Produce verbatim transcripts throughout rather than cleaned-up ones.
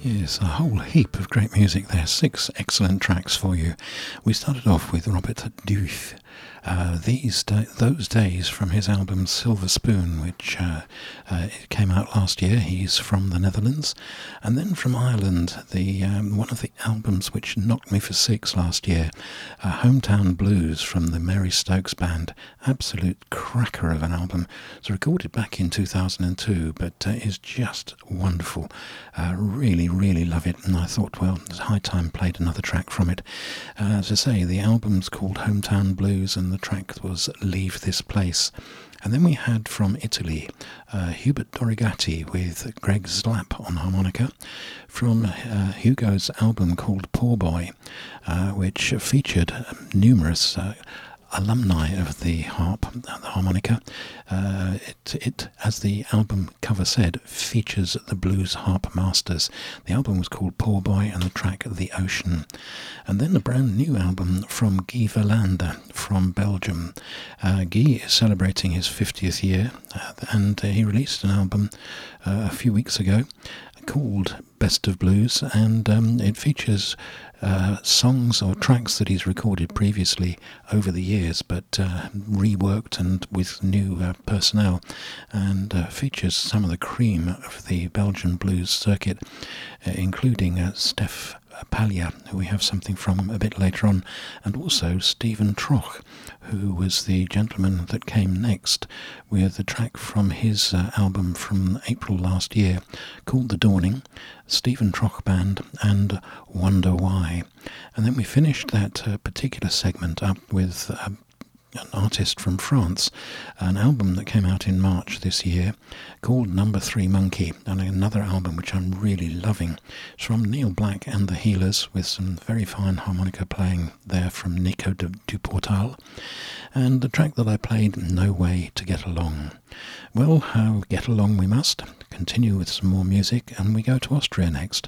Yes, a whole heap of great music there. Six excellent tracks for you. We started off with Robert Duth. Uh, these da- those days from his album Silver Spoon, which uh, uh, came out last year. He's from the Netherlands, and then from Ireland, the um, one of the albums which knocked me for six last year, uh, Hometown Blues from the Mary Stokes Band. Absolute cracker of an album. It was recorded back in two thousand two, but uh, is just wonderful. Uh, really, really love it, and I thought, well, it's high time played another track from it. Uh, as I say, the album's called Hometown Blues, and the track was Leave This Place. And then we had from Italy uh, Hubert Dorigatti with Greg Slap on harmonica from uh, Hugo's album called Poor Boy, uh, which featured numerous uh, alumni of the harp, the harmonica. Uh, it, it, as the album cover said, features the blues harp masters. The album was called Poor Boy and the track The Ocean. And then a brand new album from Guy Verlande from Belgium. Uh, Guy is celebrating his fiftieth year, uh, and uh, he released an album uh, a few weeks ago called Best of Blues, and um, it features uh, songs or tracks that he's recorded previously over the years, but uh, reworked and with new uh, personnel, and uh, features some of the cream of the Belgian blues circuit, uh, including uh, Steph Palia, who we have something from a bit later on, and also Stephen Troch, who was the gentleman that came next with a track from his uh, album from April last year called The Dawning, Stephen Troch Band, and Wonder Why. And then we finished that uh, particular segment up with uh, an artist from France, an album that came out in March this year called Number Three Monkey, and another album which I'm really loving. It's from Neil Black and the Healers, with some very fine harmonica playing there from Nico de Duportal, and the track that I played, No Way to Get Along. Well, uh, get along we must. Continue with some more music, and we go to Austria next,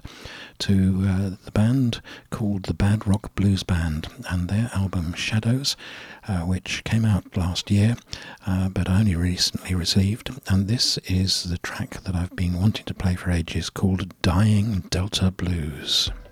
to uh, the band called the Bad Rock Blues Band, and their album Shadows, uh, which came out last year, uh, but only recently received, and this is the track that I've been wanting to play for ages, called Dying Delta Blues.